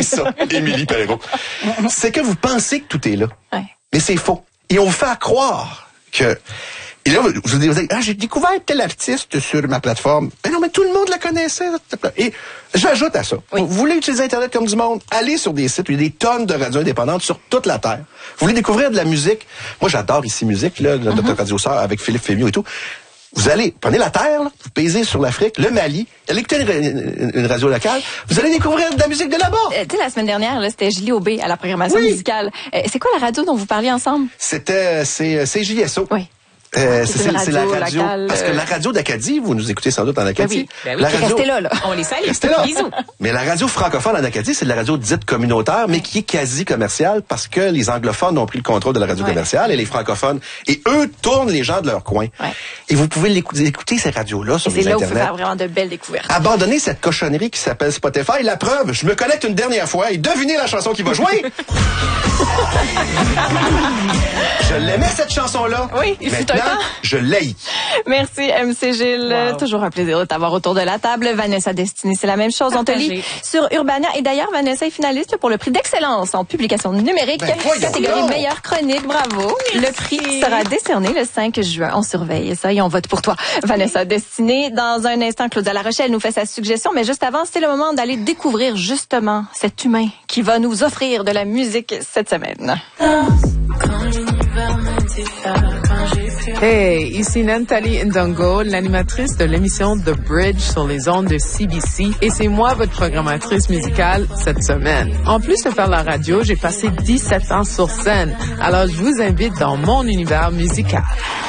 ça, Émilie Perrault. C'est que vous pensez que tout est là. Ouais. Mais c'est faux. Et on vous fait croire que... Et là, vous dites, j'ai découvert tel artiste sur ma plateforme. Mais non, mais tout le monde la connaissait. Et j'ajoute à ça. Oui. Vous voulez utiliser Internet comme du monde? Allez sur des sites où il y a des tonnes de radios indépendantes sur toute la Terre. Vous voulez découvrir de la musique? Moi, j'adore ici musique, là, notre radio sœur avec Philippe Fémieux et tout. Vous allez, prenez la Terre, là, vous pesez sur l'Afrique, le Mali, allez écouter une radio locale, vous allez découvrir de la musique de là-bas. Tu sais, la semaine dernière, là, c'était Julie Aubé à la programmation musicale. C'est quoi la radio dont vous parliez ensemble? C'est JSO. Oui. C'est la radio. locale, Parce que la radio d'Acadie, vous nous écoutez sans doute en Acadie. Ben oui. La radio, restez là. On les salue. Restez là. Bisous. Mais la radio francophone en Acadie, c'est de la radio dite communautaire, mais qui est quasi commerciale parce que les anglophones ont pris le contrôle de la radio commerciale et les francophones. Et eux tournent les gens de leur coin. Ouais. Et vous pouvez écouter ces radios-là sur les Internet. C'est là où vous faire vraiment de belles découvertes. Abandonnez cette cochonnerie qui s'appelle Spotify. La preuve, je me connecte une dernière fois et devinez la chanson qui va jouer. Je l'aimais cette chanson-là. Oui, il fut un temps. Je l'ai. Merci, MC Gilles. Wow. Toujours un plaisir de t'avoir autour de la table. Vanessa Destinée, c'est la même chose. On te lit sur Urbania. Et d'ailleurs, Vanessa est finaliste pour le prix d'excellence en publication numérique. Catégorie meilleure chronique. Bravo. Merci. Le prix sera décerné le 5 juin. On surveille ça et on vote pour toi. Vanessa Destinée. Dans un instant, Claudia La Rochelle nous fait sa suggestion. Mais juste avant, c'est le moment d'aller découvrir justement cet humain qui va nous offrir de la musique cette semaine. Hey, ici Nathalie Ndongo, l'animatrice de l'émission The Bridge sur les ondes de CBC, et c'est moi votre programmatrice musicale cette semaine. En plus de faire la radio, j'ai passé 17 ans sur scène, alors je vous invite dans mon univers musical.